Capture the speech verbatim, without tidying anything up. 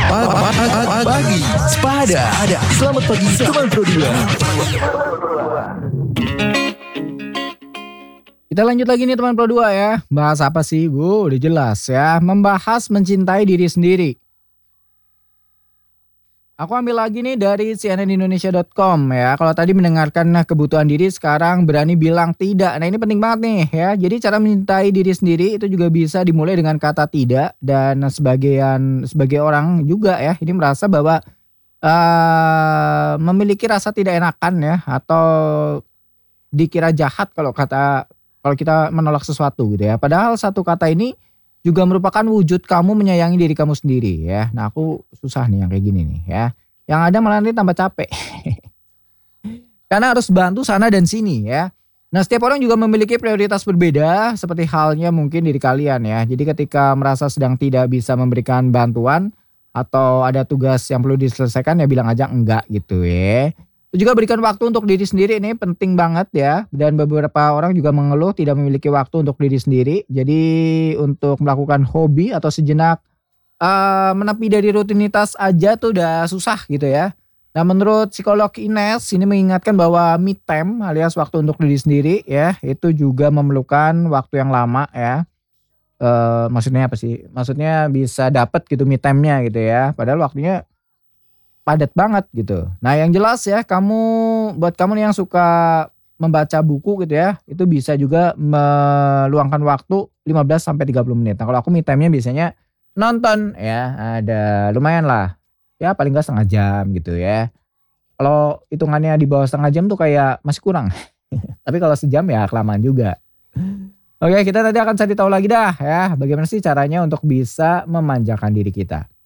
Pagi Sepada. Selamat pagi teman Pro dua. Kita lanjut lagi nih teman Pro dua ya. Bahas apa sih? Bu, udah jelas ya. Membahas mencintai diri sendiri. Aku ambil lagi nih dari C N N Indonesia dot com ya. Kalau tadi mendengarkan kebutuhan diri, sekarang berani bilang tidak. Nah ini penting banget nih ya. Jadi cara mencintai diri sendiri itu juga bisa dimulai dengan kata tidak. Dan sebagian sebagai orang juga ya, ini merasa bahwa uh, memiliki rasa tidak enakan ya. Atau dikira jahat kalau kata kalau kita menolak sesuatu gitu ya. Padahal satu kata ini juga merupakan wujud kamu menyayangi diri kamu sendiri ya. Nah aku susah nih yang kayak gini nih ya. Yang ada malah nanti tambah capek. Karena harus bantu sana dan sini ya. Nah setiap orang juga memiliki prioritas berbeda. Seperti halnya mungkin diri kalian ya. Jadi ketika merasa sedang tidak bisa memberikan bantuan. Atau ada tugas yang perlu diselesaikan ya bilang aja enggak gitu ya. Juga berikan waktu untuk diri sendiri, ini penting banget ya. Dan beberapa orang juga mengeluh tidak memiliki waktu untuk diri sendiri. Jadi untuk melakukan hobi atau sejenak uh, menepi dari rutinitas aja tuh udah susah gitu ya. Nah menurut psikolog Ines ini mengingatkan bahwa me time alias waktu untuk diri sendiri ya. Itu juga memerlukan waktu yang lama ya. Uh, maksudnya apa sih? Maksudnya bisa dapat gitu me time-nya gitu ya. Padahal waktunya padat banget gitu. Nah yang jelas ya kamu buat kamu nih yang suka membaca buku gitu ya, itu bisa juga meluangkan waktu lima belas sampai tiga puluh menit. Nah kalau aku me time-nya biasanya nonton ya, ada lumayan lah. Ya paling gak setengah jam gitu ya. Kalau hitungannya di bawah setengah jam tuh kayak masih kurang. Tapi kalau sejam ya kelamaan juga. Oke kita nanti akan cari tahu lagi dah ya, bagaimana sih caranya untuk bisa memanjakan diri kita.